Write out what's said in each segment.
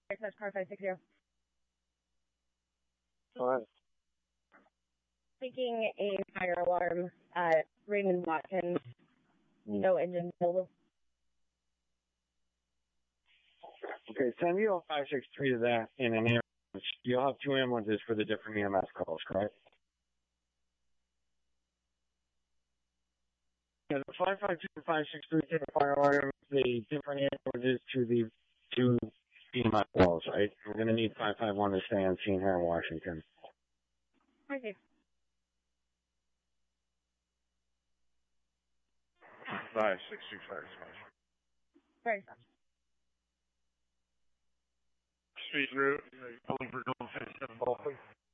That's car 560. Go ahead. Speaking a fire alarm at Raymond Watkins. No engine visible. Okay, send you 563 to that in an ambulance. You'll have two ambulances for the different EMS calls, correct? Yeah, the 552 and 563 take a fire alarm, the different ambulances to the two EMS calls, right? We're going to need 551 to stay on scene here in Washington. Okay. 565. Sorry. Street route, pulling for Golden 57 ball, please.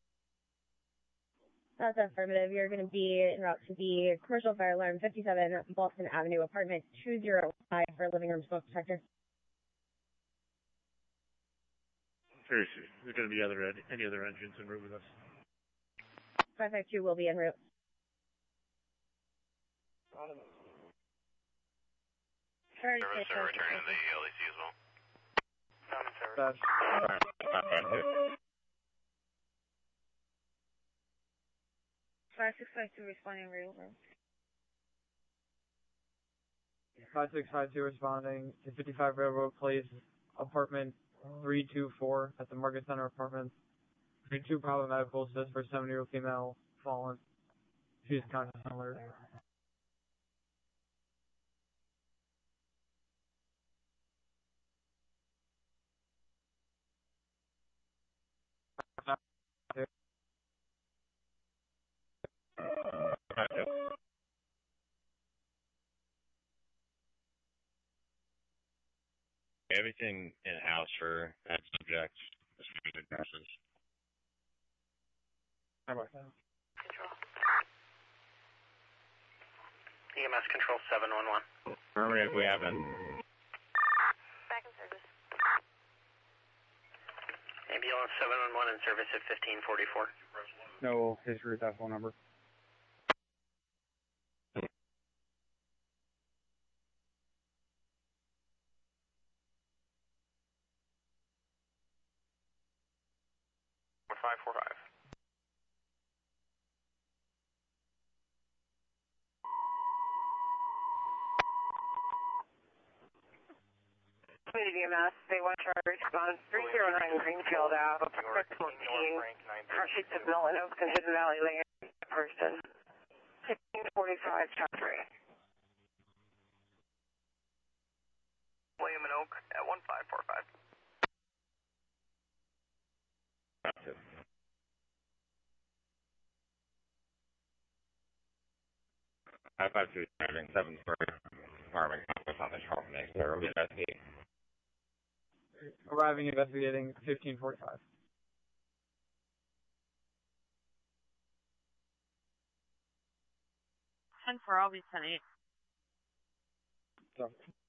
That's affirmative. You're going to be en route to the commercial fire alarm 57 Boston Avenue, apartment 205 for living room smoke detector. Seriously, is there going to be any other engines en route with us? 552 will be en route. Service are returning to the LEC as well. Common service. 5652 responding real room. 5652 responding to 55 Railroad Place, apartment 324 at the Market Center Apartments. 2 Bravo Medical assist for 70-year-old female fallen. She's conscious and alert. Everything in-house for that subject as far as addresses. Control. EMS control 711. Affirmative, we have it. Back in service. Ambulance 711 in service at 1544. No history of that phone number. Community EMS, they want to respond 309 Greenfield Ave, 14, front sheets of Millen Oaks and Hidden Valley Lane, person, 1545, top 3. William and Oak at 1545. I 552 driving 7th Story Farming Campus on the Charlton X. There will be investigating. Arriving, investigating, 1545. 10-4, I'll be 10-8. So.